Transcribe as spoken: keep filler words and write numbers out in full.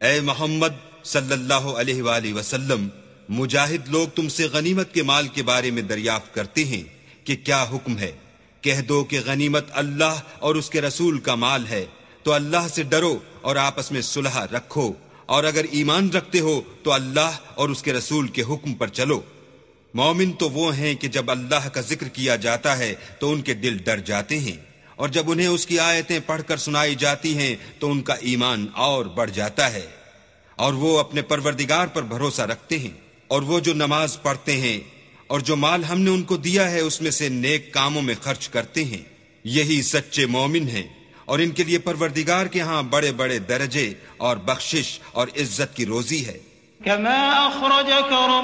ए मोहम्मद सल्लल्लाहु अलैहि वसल्लम, मुजाहिद लोग तुमसे गनीमत के माल के बारे में दरियाफ्त करते हैं कि क्या हुक्म है। कह दो कि गनीमत अल्लाह और उसके रसूल का माल है, तो अल्लाह से डरो और आपस में सुलह रखो, और अगर ईमान रखते हो तो अल्लाह और उसके रसूल के हुक्म पर चलो। मोमिन तो वो हैं कि जब अल्लाह का जिक्र किया जाता है तो उनके दिल डर जाते हैं, और जब उन्हें उसकी आयतें पढ़कर सुनाई जाती हैं तो उनका ईमान और बढ़ जाता है, और वो अपने परवरदिगार पर भरोसा रखते हैं। और वो जो नमाज पढ़ते हैं और जो माल हमने उनको दिया है उसमें से नेक कामों में खर्च करते हैं, यही सच्चे मोमिन हैं, और इनके लिए परवरदिगार के यहाँ बड़े बड़े दर्जे और बख्शिश और इज्जत की रोजी है।